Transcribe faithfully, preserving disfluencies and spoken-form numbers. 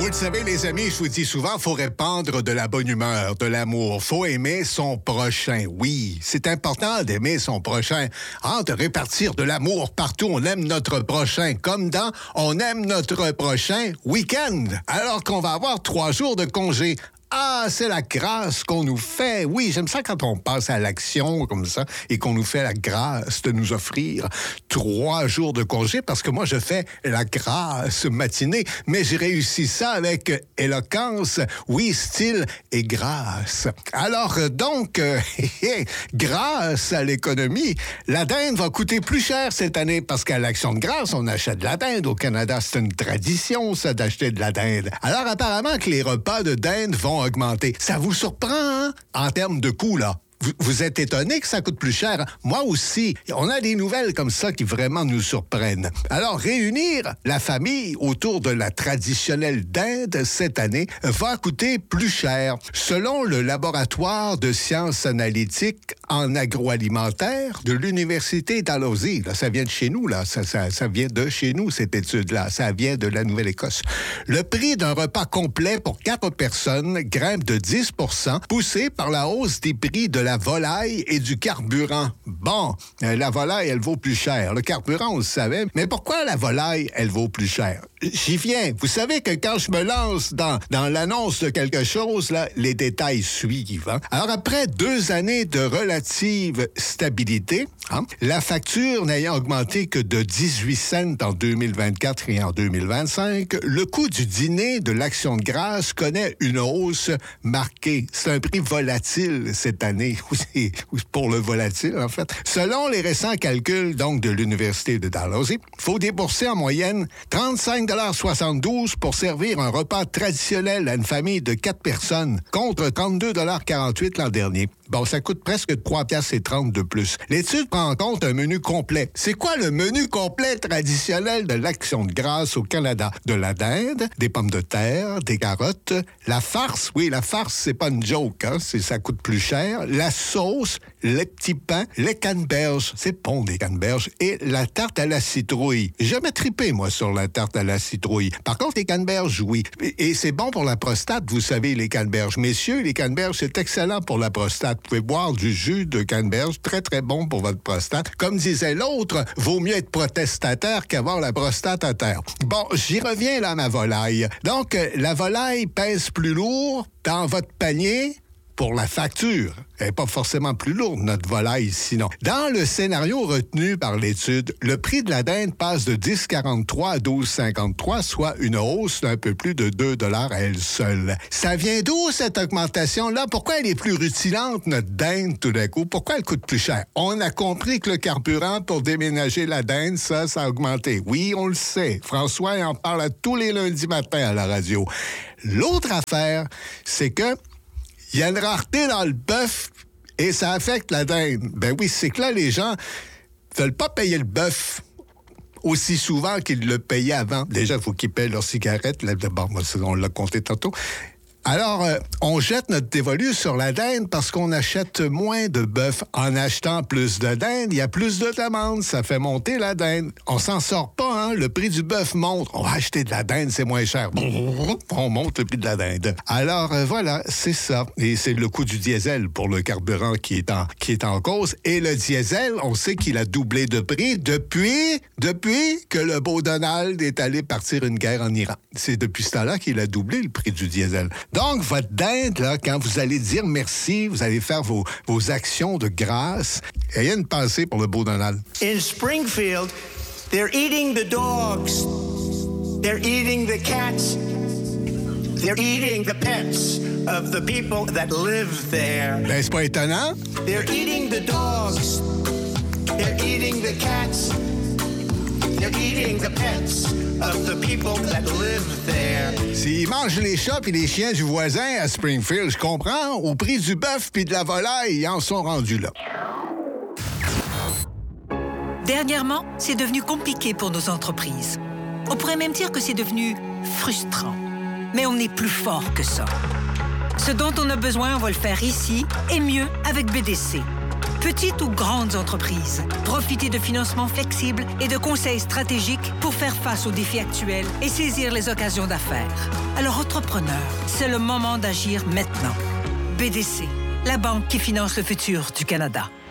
Vous le savez, les amis, je vous dis souvent, faut répandre de la bonne humeur, de l'amour. Faut aimer son prochain. Oui, c'est important d'aimer son prochain. Hein, de répartir de l'amour partout. On aime notre prochain. Comme dans On aime notre prochain week-end. Alors qu'on va avoir trois jours de congé. Ah, c'est la grâce qu'on nous fait. Oui, j'aime ça quand on passe à l'action comme ça et qu'on nous fait la grâce de nous offrir trois jours de congé parce que moi, je fais la grâce matinée, mais j'ai réussi ça avec éloquence, oui, style et grâce. Alors donc, euh, grâce à l'économie, la dinde va coûter plus cher cette année parce qu'à l'Action de grâce, on achète de la dinde. Au Canada, c'est une tradition, ça, d'acheter de la dinde. Alors apparemment que les repas de dinde vont augmenter. Ça vous surprend, hein? En termes de coût, là? Vous, vous êtes étonné que ça coûte plus cher? Hein? Moi aussi. On a des nouvelles comme ça qui vraiment nous surprennent. Alors, réunir la famille autour de la traditionnelle dinde cette année va coûter plus cher. Selon le laboratoire de sciences analytiques en agroalimentaire de l'Université Dalhousie, là, ça vient de chez nous, là. Ça, ça, ça vient de chez nous, cette étude-là. Ça vient de la Nouvelle-Écosse. Le prix d'un repas complet pour quatre personnes grimpe de dix pour cent, poussé par la hausse des prix de la volaille et du carburant. Bon, euh, la volaille, elle vaut plus cher. Le carburant, on le savait. Mais pourquoi la volaille, elle vaut plus cher? J'y viens. Vous savez que quand je me lance dans, dans l'annonce de quelque chose, là, les détails suivent. Hein? Alors, après deux années de relative stabilité, hein, la facture n'ayant augmenté que de dix-huit cents en deux mille vingt-quatre et en deux mille vingt-cinq, le coût du dîner de l'Action de grâce connaît une hausse marquée. C'est un prix volatile cette année. Pour le volatile, en fait. Selon les récents calculs donc de l'Université de Dalhousie, il faut débourser en moyenne trente-cinq dollars soixante-douze pour servir un repas traditionnel à une famille de quatre personnes, contre trente-deux dollars quarante-huit l'an dernier. Bon, ça coûte presque trois dollars trente de plus. L'étude prend en compte un menu complet. C'est quoi le menu complet traditionnel de l'Action de grâce au Canada? De la dinde, des pommes de terre, des carottes, la farce. Oui, la farce, c'est pas une joke, hein? C'est, ça coûte plus cher. La sauce, les petits pains, les canneberges. C'est bon, des canneberges. Et la tarte à la citrouille. J'ai jamais trippé, moi, sur la tarte à la citrouille. Par contre, les canneberges, oui. Et, et c'est bon pour la prostate, vous savez, les canneberges. Messieurs, les canneberges, c'est excellent pour la prostate. Vous pouvez boire du jus de canneberge, très, très bon pour votre prostate. Comme disait l'autre, vaut mieux être protestataire qu'avoir la prostate à terre. Bon, j'y reviens là, ma volaille. Donc, la volaille pèse plus lourd dans votre panier pour la facture. Elle n'est pas forcément plus lourde, notre volaille, sinon. Dans le scénario retenu par l'étude, le prix de la dinde passe de dix virgule quarante-trois à douze virgule cinquante-trois, soit une hausse d'un peu plus de deux dollars à elle seule. Ça vient d'où, cette augmentation-là? Pourquoi elle est plus rutilante, notre dinde, tout d'un coup? Pourquoi elle coûte plus cher? On a compris que le carburant pour déménager la dinde, ça, ça a augmenté. Oui, on le sait. François en parle à tous les lundis matins à la radio. L'autre affaire, c'est que il y a une rareté dans le bœuf et ça affecte la dinde. Ben oui, c'est que là, les gens ne veulent pas payer le bœuf aussi souvent qu'ils le payaient avant. Déjà, il faut qu'ils payent leurs cigarettes. Là, bon, on l'a compté tantôt. Alors, euh, on jette notre dévolu sur la dinde parce qu'on achète moins de bœuf. En achetant plus de dinde, il y a plus de demandes. Ça fait monter la dinde. On s'en sort pas, hein? Le prix du bœuf monte. On va acheter de la dinde, c'est moins cher. On monte le prix de la dinde. Alors, euh, voilà, c'est ça. Et c'est le coût du diesel pour le carburant qui est en, qui est en cause. Et le diesel, on sait qu'il a doublé de prix depuis, depuis que le beau Donald est allé partir une guerre en Iran. C'est depuis ce temps-là qu'il a doublé le prix du diesel. Donc, votre dinde, là, quand vous allez dire merci, vous allez faire vos, vos actions de grâce. Ayez une pensée pour le beau Donald. In Springfield, they're eating the dogs. They're eating the cats. They're eating the pets of the people that live there. Ben, c'est pas étonnant. They're eating the dogs. They're eating the cats. They're eating the pets of the people that live there. S'ils mangent les chats et les chiens du voisin à Springfield, je comprends. Au prix du bœuf puis de la volaille, ils en sont rendus là. Dernièrement, c'est devenu compliqué pour nos entreprises. On pourrait même dire que c'est devenu frustrant. Mais on est plus fort que ça. Ce dont on a besoin, on va le faire ici et mieux avec B D C. Petites ou grandes entreprises, profitez de financements flexibles et de conseils stratégiques pour faire face aux défis actuels et saisir les occasions d'affaires. Alors, entrepreneurs, c'est le moment d'agir maintenant. B D C, la banque qui finance le futur du Canada.